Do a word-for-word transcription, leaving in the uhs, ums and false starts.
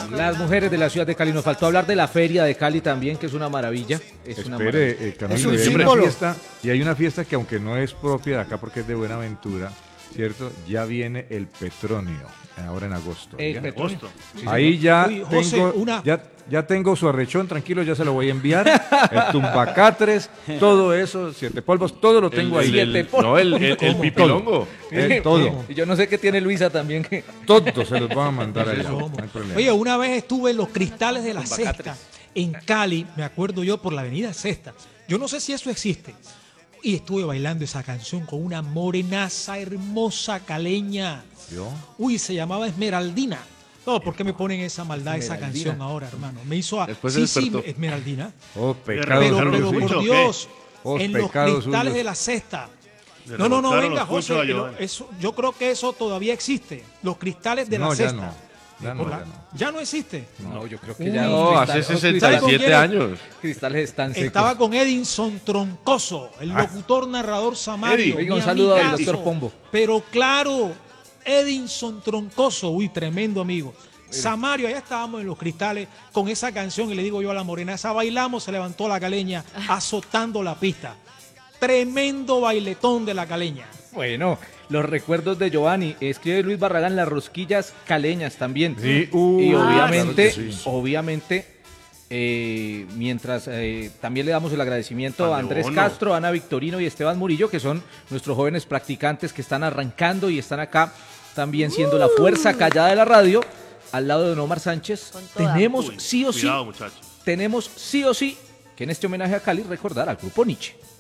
Las mujeres de la ciudad de Cali. Nos faltó hablar de la feria de Cali también, que es una maravilla. Es Espere, una maravilla. eh, Camilo, Es un y hay una símbolo. fiesta, y hay una fiesta que aunque no es propia de acá porque es de Buenaventura, ¿cierto? Ya viene el Petronio, ahora en agosto. El ¿ya? Petronio. Agosto. Sí, Ahí ya Uy, José, tengo, una- ya, ya tengo su arrechón, tranquilo, ya se lo voy a enviar. El tumbacatres, todo eso, siete polvos, todo lo tengo El- ahí. el- Siete no, el, el, el ¿Cómo? pipilongo. Eh, todo, Y yo no sé qué tiene Luisa también. Que... todo se los voy a mandar allá. ¿Cómo? No hay problema. Oye, una vez estuve en los Cristales de la Sexta, en Cali, me acuerdo yo, por la avenida Sexta. Yo no sé si eso existe. Y estuve bailando esa canción con una morenaza hermosa caleña. ¿Yo? Uy, se llamaba Esmeraldina. No, ¿por qué me ponen esa maldad, esa Esmeraldina. canción ahora, hermano? Me hizo a... Después sí, se sí, despertó. Esmeraldina. Oh, Pero, pecado pero, dejaron suyo, los sí. por escucho, Dios, Oh, en los pecados Cristales suyos. de la Sexta. Le No, no, no, remontaron venga, los pulsos José. a lo- Giovanni. eso, yo creo que eso todavía existe. Los Cristales de No, la ya Sexta. no. Ya no, Por la- ya no. ya no existe. No, yo creo que Uy, ya. No, los hace cristales- los sesenta y siete cristales- años. Cristales están secos. Estaba con Edinson Troncoso, el locutor narrador Samario. Eddie. Oiga, un mi saludo al amigazo. doctor Pombo. Pero claro, Edinson Troncoso, uy, tremendo amigo. Samario, allá estábamos en los Cristales con esa canción y le digo yo a la morena, esa bailamos, se levantó la caleña azotando la pista. Tremendo bailetón de la caleña. Bueno, los recuerdos de Giovanni. Escribe Luis Barragán, las rosquillas caleñas también. Sí, uh, y ah, obviamente, claro que sí. obviamente, eh, mientras eh, también le damos el agradecimiento a Andrés Pandeono. Castro, Ana Victorino y Esteban Murillo, que son nuestros jóvenes practicantes que están arrancando y están acá también siendo la fuerza callada de la radio, al lado de Don Omar Sánchez. Con toda. Tenemos Uy, sí o sí, Cuidado, muchachos. tenemos sí o sí que en este homenaje a Cali recordar al grupo Nietzsche.